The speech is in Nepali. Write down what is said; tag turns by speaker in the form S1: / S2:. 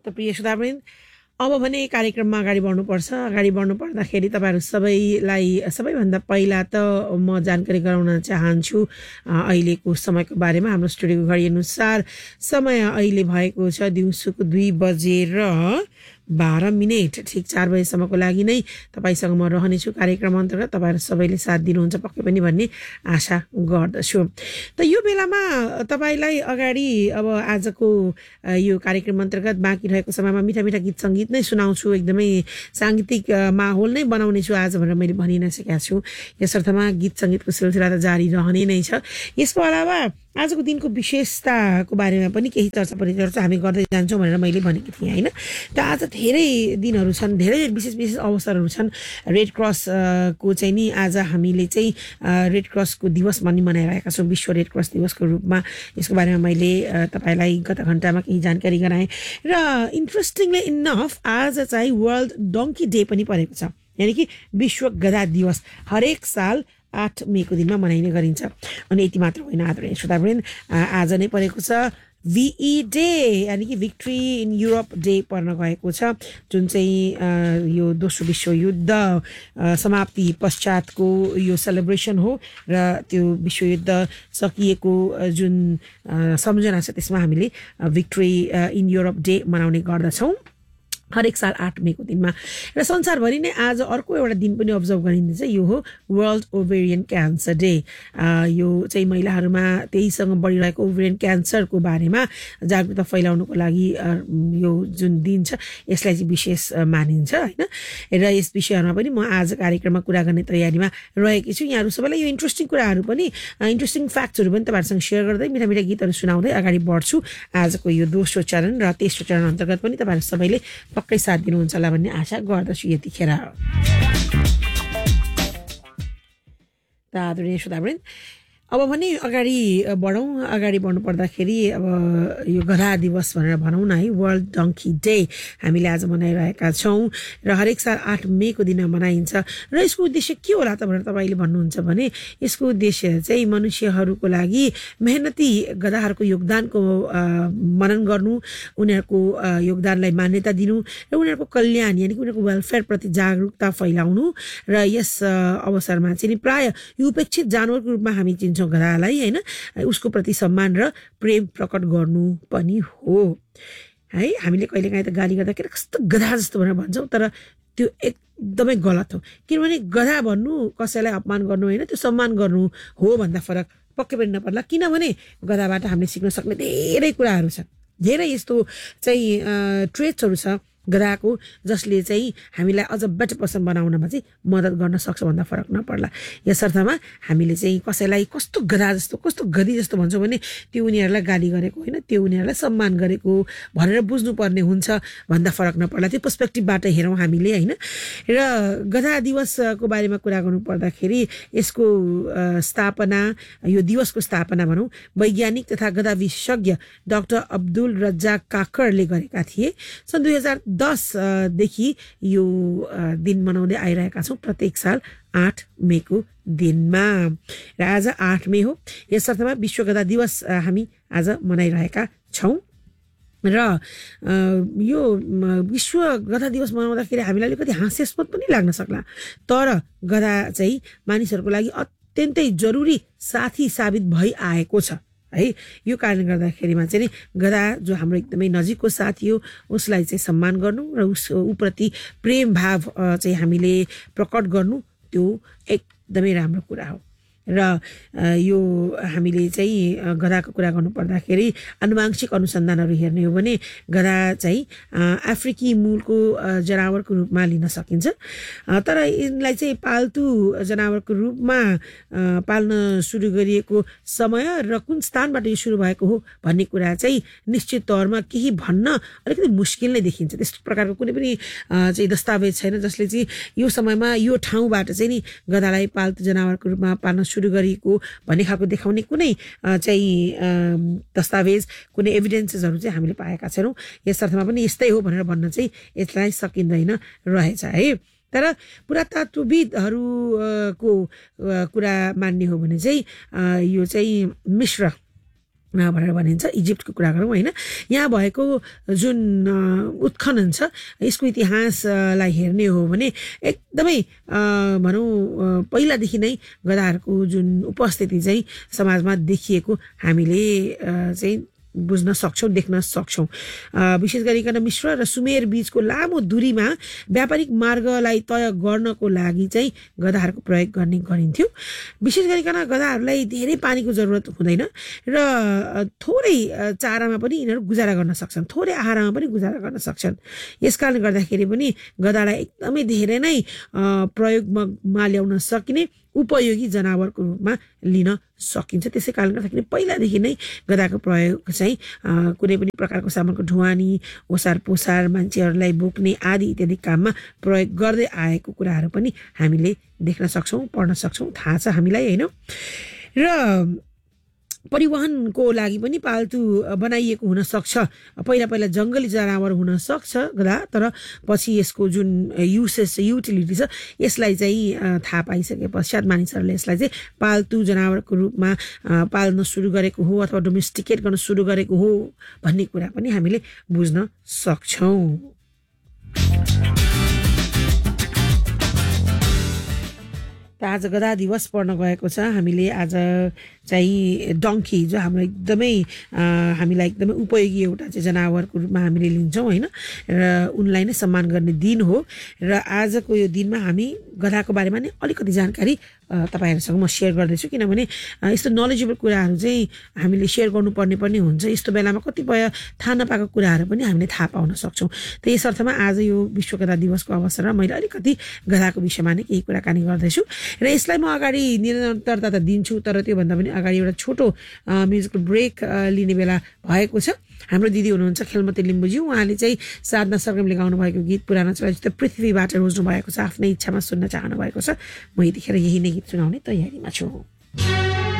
S1: त प्रिय श्रोतावृन्द, अब भने कार्यक्रममा अगाडि बढ्नुपर्दाखेरि तपाईँहरू सबैभन्दा पहिला त म जानकारी गराउन चाहन्छु अहिलेको समयको बारेमा। हाम्रो स्टुडियोको घडी अनुसार समय अहिले भएको छ दिउँसोको 2:12 ठिक 4 बजेसम्मको लागि नै तपाईँसँग म रहनेछु कार्यक्रम अन्तर्गत। तपाईँहरू सबैले साथ दिनुहुन्छ पक्कै पनि भन्ने आशा गर्दछु। त यो बेलामा तपाईँलाई अगाडि अब आजको यो कार्यक्रम अन्तर्गत बाँकी रहेको समयमा मिठा मिठा गीत सङ्गीत नै सुनाउँछु, एकदमै साङ्गीतिक माहौल नै बनाउने छु आज भनेर मैले भनि नै सकेको छु। यसर्थमा गीत सङ्गीतको सिलसिला त जारी रहने नै छ। यसको अलावा आजको दिनको विशेषताको बारेमा पनि केही चर्चा परिचर्चा हामी गर्दै जान्छौँ भनेर मैले भनेकी थिएँ होइन। त आज धेरै दिनहरू छन्, धेरै विशेष अवसरहरू छन्। रेड क्रसको चाहिँ नि आज हामीले चाहिँ रेड क्रसको दिवस पनि मनाइरहेका छौँ, विश्व रेड क्रस दिवसको रूपमा। यसको बारेमा मैले तपाईँलाई गत घन्टामा केही जानकारी गराएँ र इन्ट्रेस्टिङली इनफ आज चाहिँ वर्ल्ड डङ्की डे पनि परेको छ, यानि कि विश्व गधा दिवस हरेक साल 8 मेको दिनमा मनाइने गरिन्छ। अनि यति मात्र होइन आदरणीय श्रोतावृन्द, आज नै परेको छ VE डे, यानि कि भिक्ट्री इन युरोप डे पर्न गएको छ, जुन चाहिँ यो दोस्रो विश्वयुद्ध समाप्ति पश्चातको यो सेलिब्रेसन हो र त्यो विश्वयुद्ध सकिएको जुन सम्झना छ त्यसमा हामीले भिक्ट्री इन युरोप डे मनाउने गर्दछौँ हरेक साल 8 मेको दिनमा। र संसारभरि नै आज अर्को एउटा दिन पनि अब्जर्भ गरिँदैछ, यो हो वर्ल्ड ओभेरियन क्यान्सर डे। यो चाहिँ महिलाहरूमा त्यहीसँग बढिरहेको ओभेरियन क्यान्सरको बारेमा जागरुकता फैलाउनुको लागि यो जुन दिन छ यसलाई चाहिँ विशेष मानिन्छ होइन। र यस विषयहरूमा पनि म आज कार्यक्रममा कुरा गर्ने तयारीमा रहेकी छु। यहाँहरू सबैलाई यो इन्ट्रेस्टिङ कुराहरू पनि, इन्ट्रेस्टिङ फ्याक्ट्सहरू पनि तपाईँहरूसँग सेयर गर्दै मिठा मिठा गीतहरू सुनाउँदै अगाडि बढ्छु। आजको यो दोस्रो चरण र तेस्रो चरण अन्तर्गत पनि तपाईँहरू सबैले पक्कै साथ दिनुहुन्छ होला भन्ने आशा गर्दछु यतिखेर। त आदरणीय श्रोतावृन्द, अब भने अगाडि बढ्नु पर्दाखेरि अब यो गधा दिवस भनेर भनौँ न है, वर्ल्ड डङ्की डे हामीले आज मनाइरहेका छौँ र हरेक साल 8 मेको दिन मनाइन्छ। र यसको उद्देश्य के होला त भनेर तपाईँले भन्नुहुन्छ भने यसको उद्देश्य चाहिँ मनुष्यहरूको लागि मेहनती गधाहरूको योगदानको मनन गर्नु, उनीहरूको योगदानलाई मान्यता दिनु र उनीहरूको कल्याण यानि कि उनीहरूको वेलफेयरप्रति जागरुकता फैलाउनु। र यस अवसरमा चाहिँ प्राय यो उपेक्षित जानवरको रूपमा हामी चिन्छौँ गधालाई होइन, उसको प्रति सम्मान र प्रेम प्रकट गर्नु पनि हो है। हामीले कहिलेकाहीँ त गाली गर्दाखेरि कस्तो गधा जस्तो भनेर भन्छौँ, तर त्यो एकदमै गलत हो। किनभने गधा भन्नु कसैलाई अपमान गर्नु होइन, त्यो सम्मान गर्नु हो भन्दा फरक पक्कै पनि नपर्ला। किनभने गधाबाट हामीले सिक्न सक्ने धेरै कुराहरू छन्, धेरै यस्तो चाहिँ ट्रेट्सहरू छ गधाको जसले चाहिँ हामीलाई अझ बेटर पर्सन बनाउनमा चाहिँ मद्दत गर्न सक्छ भन्दा फरक नपर्ला। यसर्थमा हामीले चाहिँ कसैलाई कस्तो गधा जस्तो कस्तो गधी जस्तो भन्छौँ भने त्यो उनीहरूलाई गाली गरेको होइन, त्यो उनीहरूलाई सम्मान गरेको भनेर बुझ्नुपर्ने हुन्छ भन्दा फरक नपर्ला। त्यो पर्सपेक्टिभबाट हेरौँ हामीले होइन। र गधा दिवसको बारेमा कुरा गर्नु पर्दाखेरि यसको स्थापना, यो दिवसको स्थापना भनौँ वैज्ञानिक तथा गधा विशेषज्ञ डाक्टर अब्दुल रज्जाक काकरले गरेका थिए। सन् 2010 देखि यो दिन मनाउँदै आइरहेका छौँ प्रत्येक साल 8 मेको दिनमा। र आज 8 मे हो, यसर्थमा विश्व गधा दिवस हामी आज मनाइरहेका छौँ। र यो विश्व गधा दिवस मनाउँदाखेरि हामीलाई अलिकति हास्यास्पद पनि लाग्न सक्ला, तर गधा चाहिँ मानिसहरूको लागि अत्यन्तै जरुरी साथी साबित भइ आएको छ है। यो कारणले गर्दाखेरिमा चाहिँ गधा जो हाम्रो एकदमै नजिकको साथी हो उसलाई चाहिँ सम्मान गर्नु र उप्रति प्रेम भाव चाहिँ हामीले प्रकट गर्नु त्यो एकदमै राम्रो कुरा हो। र यो हामीले चाहिँ गधाको कुरा गर्नु पर्दाखेरि आनुवांशिक अनुसन्धानहरू हेर्ने हो भने गधा चाहिँ अफ्रिकी मूलको जनावरको रूपमा लिन सकिन्छ, तर यिनलाई चाहिँ पाल्तु जनावरको रूपमा पाल्न सुरु गरिएको समय र कुन स्थानबाट यो सुरु भएको हो भन्ने कुरा चाहिँ निश्चित तौरमा केही भन्न अलिकति मुस्किल नै देखिन्छ। त्यस्तो प्रकारको कुनै पनि चाहिँ दस्तावेज छैन जसले चाहिँ यो समयमा यो ठाउँबाट चाहिँ नि गधालाई पाल्तु जनावरको रूपमा पाल्न सुरु गरिएको भन्ने खालको देखाउने कुनै चाहिँ दस्तावेज, कुनै एभिडेन्सेसहरू चाहिँ हामीले पाएका छैनौँ। यस अर्थमा पनि यस्तै हो भनेर भन्न चाहिँ यसलाई सकिँदैन रहेछ है। तर पुरातत्त्वविदहरूको कुरा मान्ने हो भने चाहिँ यो चाहिँ मिश्र भनेर भनिन्छ। इजिप्टको कुरा गरौँ होइन, यहाँ भएको जुन उत्खनन छ यसको इतिहासलाई हेर्ने हो भने एकदमै भनौँ पहिलादेखि नै गधाहरूको जुन उपस्थिति चाहिँ समाजमा देखिएको हामीले चाहिँ बुझ्न सक्छौँ, देख्न सक्छौँ। विशेष गरिकन मिस्र र सुमेर बीचको लामो दूरीमा व्यापारिक मार्गलाई तय गर्नको लागि चाहिँ गधाहरूको प्रयोग गर्ने गरिन्थ्यो। विशेष गरिकन गधाहरूलाई धेरै पानीको जरुरत हुँदैन र थोरै चारामा पनि यिनीहरू गुजारा गर्न सक्छन्, थोरै आहारमा पनि गुजारा गर्न सक्छन्। यस कारणले गर्दाखेरि पनि गधालाई एकदमै धेरै नै प्रयोगमा ल्याउन सकिने उपयोगी जनावरको रूपमा लिन सकिन्छ। त्यसै कारणले गर्दाखेरि पहिलादेखि नै गधाको प्रयोग चाहिँ कुनै पनि प्रकारको सामानको ढुवानी, ओसार पोसार, मान्छेहरूलाई बोक्ने आदि इत्यादि काममा प्रयोग गर्दै आएको कुराहरू पनि हामीले देख्न सक्छौँ, पढ्न सक्छौँ, थाहा छ हामीलाई होइन। र परिवहनको लागि पनि पाल्तु बनाइएको हुन सक्छ। पहिला पहिला जङ्गली जनावर हुन सक्छ गधा, तर पछि यसको जुन युसेस युटिलिटी छ यसलाई चाहिँ थाहा पाइसके पश्चात मानिसहरूले यसलाई चाहिँ पाल्तु जनावरको रूपमा पाल्न सुरु गरेको हो अथवा डोमेस्टिकेट गर्न सुरु गरेको हो भन्ने कुरा पनि हामीले बुझ्न सक्छौँ। आज गधा दिवस पढ्न गएको छ हामीले। आज चाहिँ डङ्की जो हाम्रो एकदमै हामीलाई एकदमै उपयोगी एउटा चाहिँ जनावरको रूपमा हामीले लिन्छौँ होइन, र उनलाई नै सम्मान गर्ने दिन हो। र आजको यो दिनमा हामी गधाको बारेमा नै अलिकति जानकारी तपाईँहरूसँग म सेयर गर्दैछु, किनभने यस्तो नलेजेबल कुराहरू चाहिँ हामीले सेयर गर्नुपर्ने पनि हुन्छ। यस्तो बेलामा कतिपय थाहा नपाएको कुराहरू पनि हामीले थाहा पाउन सक्छौँ। त यस अर्थमा आज यो विश्व गधा दिवसको अवसरमा मैले अलिकति गधाको विषयमा नै केही कुराकानी गर्दैछु र यसलाई म अगाडि निरन्तरता त दिन्छु, तर त्योभन्दा पनि अगाडि एउटा छोटो म्युजिकल ब्रेक लिने बेला भएको छ। हाम्रो दिदी हुनुहुन्छ खेलमती लिम्बुजी, उहाँले चाहिँ साधना सरगमले गाउनु भएको गीत पुरानो चलचित्र पृथ्वीबाट रोज्नु भएको छ, आफ्नै इच्छामा सुन्न चाहनु भएको छ। म यतिखेर यही नै गीत सुनाउने तयारीमा छु।